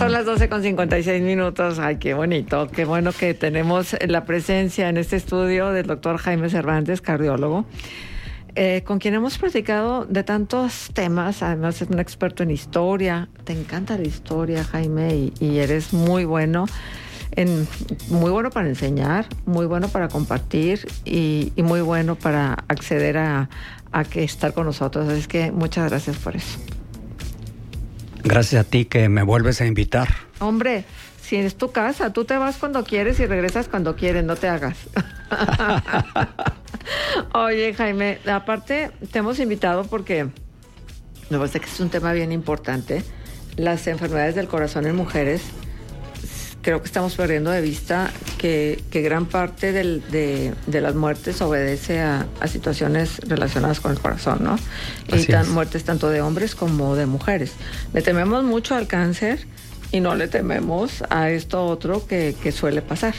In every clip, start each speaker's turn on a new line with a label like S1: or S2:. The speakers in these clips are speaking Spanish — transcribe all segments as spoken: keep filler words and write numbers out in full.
S1: Son las doce con cincuenta y seis minutos. Ay, qué bonito. Qué bueno que tenemos la presencia en este estudio del doctor Jaime Cervantes, cardiólogo, eh, con quien hemos platicado de tantos temas. Además es un experto en historia. Te encanta la historia, Jaime, y, y eres muy bueno. En, muy bueno para enseñar, muy bueno para compartir y, y muy bueno para acceder a, a que estar con nosotros. Así que muchas gracias por eso.
S2: Gracias a ti que me vuelves a invitar.
S1: Hombre, si es tu casa, tú te vas cuando quieres y regresas cuando quieres, no te hagas. Oye, Jaime, aparte te hemos invitado porque me parece que es un tema bien importante. Las enfermedades del corazón en mujeres. Creo que estamos perdiendo de vista que, que gran parte del, de, de las muertes obedece a, a situaciones relacionadas con el corazón, ¿no? Así y tan, muertes tanto de hombres como de mujeres. Le tememos mucho al cáncer y no le tememos a esto otro que, que suele pasar.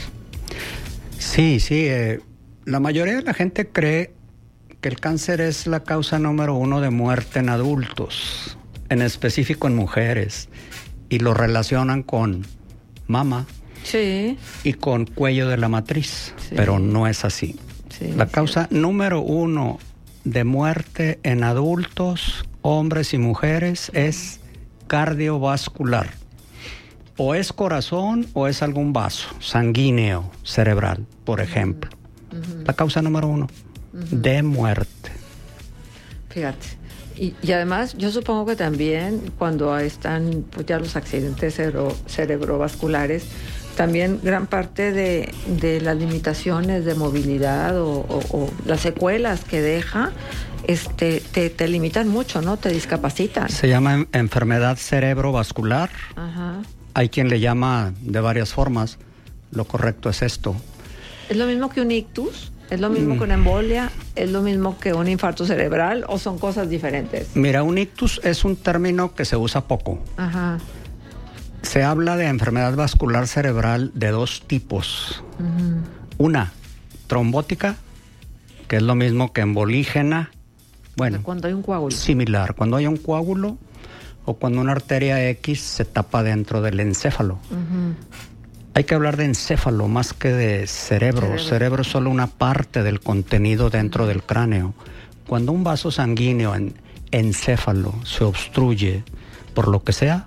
S2: Sí, sí. Eh, la mayoría de la gente cree que el cáncer es la causa número uno de muerte en adultos, en específico en mujeres, y lo relacionan con mama
S1: sí.
S2: y con cuello de la matriz, sí. Pero no es así.
S1: Sí,
S2: la causa sí. número uno de muerte en adultos, hombres y mujeres, es cardiovascular. O es corazón o es algún vaso sanguíneo cerebral, por ejemplo. Uh-huh. La causa número uno uh-huh. de muerte.
S1: Fíjate. Y, y además, yo supongo que también cuando están pues, ya los accidentes cerebro, cerebrovasculares, también gran parte de, de las limitaciones de movilidad o, o, o las secuelas que deja, este, te, te limitan mucho, ¿no? Te discapacitan.
S2: Se llama enfermedad cerebrovascular.
S1: Ajá.
S2: Hay quien le llama de varias formas. Lo correcto es esto.
S1: ¿Es lo mismo que un ictus? ¿Es lo mismo que una embolia? ¿Es lo mismo que un infarto cerebral? ¿O son cosas diferentes?
S2: Mira, un ictus es un término que se usa poco.
S1: Ajá.
S2: Se habla de enfermedad vascular cerebral de dos tipos. Uh-huh. Una, trombótica, que es lo mismo que embolígena. Bueno,
S1: cuando hay un coágulo.
S2: Similar, cuando hay un coágulo o cuando una arteria X se tapa dentro del encéfalo. Uh-huh. Hay que hablar de encéfalo más que de cerebro. Cerebro, cerebro es solo una parte del contenido dentro uh-huh. del cráneo. Cuando un vaso sanguíneo en encéfalo se obstruye por lo que sea,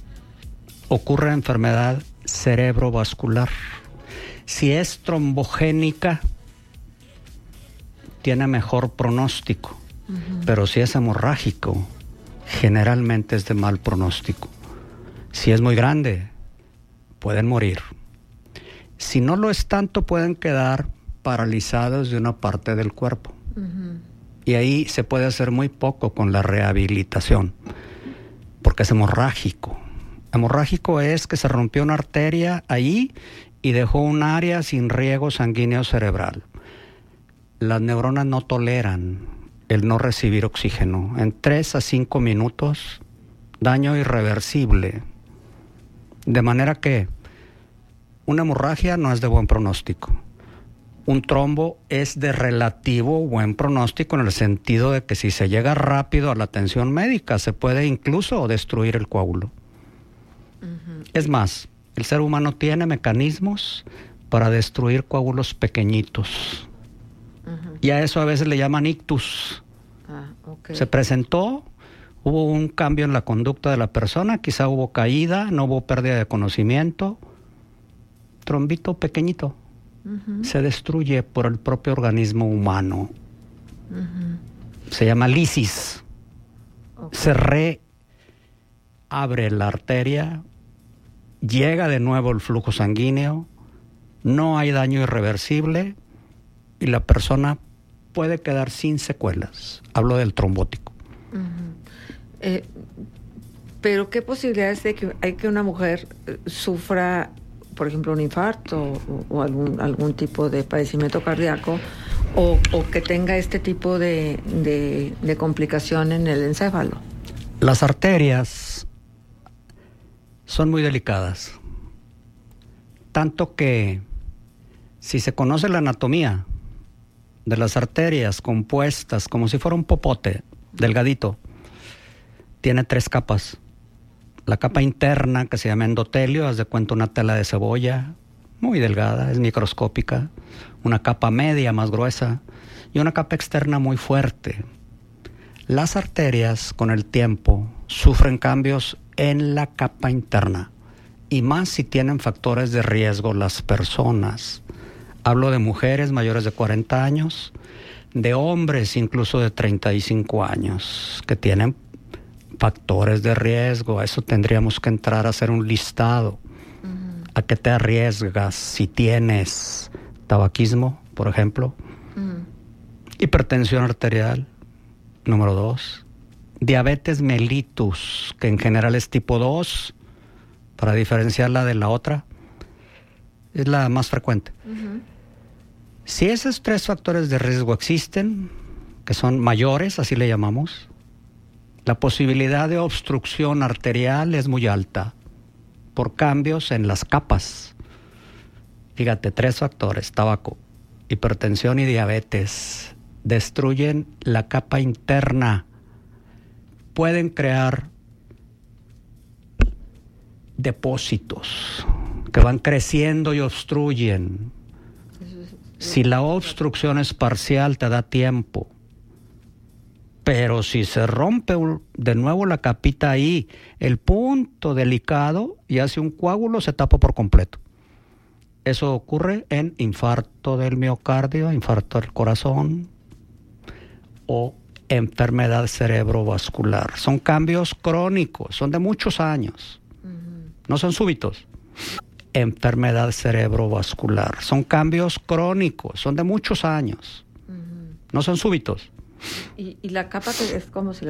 S2: ocurre enfermedad cerebrovascular. Si es trombogénica, tiene mejor pronóstico. Uh-huh. Pero si es hemorrágico, generalmente es de mal pronóstico. Si es muy grande, pueden morir. Si no lo es tanto, pueden quedar paralizados de una parte del cuerpo. Uh-huh. Y ahí se puede hacer muy poco con la rehabilitación, porque es hemorrágico. Hemorrágico es que se rompió una arteria ahí y dejó un área sin riego sanguíneo cerebral. Las neuronas no toleran el no recibir oxígeno. En tres a cinco minutos, daño irreversible. De manera que una hemorragia no es de buen pronóstico. Un trombo es de relativo buen pronóstico en el sentido de que si se llega rápido a la atención médica, se puede incluso destruir el coágulo. Uh-huh. Es más, el ser humano tiene mecanismos para destruir coágulos pequeñitos. Uh-huh. Y a eso a veces le llaman ictus.
S1: Ah, okay.
S2: Se presentó, hubo un cambio en la conducta de la persona, quizá hubo caída, no hubo pérdida de conocimiento. Trombito pequeñito. Uh-huh. Se destruye por el propio organismo humano. Uh-huh. Se llama lisis. Okay. Se reabre la arteria, llega de nuevo el flujo sanguíneo, no hay daño irreversible y la persona puede quedar sin secuelas. Hablo del trombótico.
S1: Uh-huh. Eh, pero ¿qué posibilidades de que hay que una mujer sufra, por ejemplo, un infarto o, o algún, algún tipo de padecimiento cardíaco o, o que tenga este tipo de, de, de complicación en el encéfalo?
S2: Las arterias son muy delicadas, tanto que si se conoce la anatomía de las arterias compuestas como si fuera un popote delgadito, tiene tres capas. La capa interna, que se llama endotelio, haz de cuenta una tela de cebolla, muy delgada, es microscópica. Una capa media más gruesa y una capa externa muy fuerte. Las arterias, con el tiempo, sufren cambios en la capa interna, y más si tienen factores de riesgo las personas. Hablo de mujeres mayores de cuarenta años, de hombres incluso de treinta y cinco años, que tienen factores de riesgo. A eso tendríamos que entrar a hacer un listado. Uh-huh. ¿A qué te arriesgas si tienes tabaquismo, por ejemplo? Uh-huh. Hipertensión arterial, número dos. Diabetes mellitus, que en general es tipo dos, para diferenciarla de la otra, es la más frecuente. Uh-huh. Si esos tres factores de riesgo existen, que son mayores, así le llamamos, la posibilidad de obstrucción arterial es muy alta por cambios en las capas. Fíjate, tres factores: tabaco, hipertensión y diabetes, destruyen la capa interna. Pueden crear depósitos que van creciendo y obstruyen. Si la obstrucción es parcial, te da tiempo. Pero si se rompe de nuevo la capita ahí, el punto delicado, y hace un coágulo, se tapa por completo. Eso ocurre en infarto del miocardio, infarto del corazón o enfermedad cerebrovascular. Son cambios crónicos, son de muchos años. Uh-huh. No son súbitos. Enfermedad cerebrovascular. Son cambios crónicos, son de muchos años. Uh-huh. No son súbitos.
S1: Y, y la capa que es como si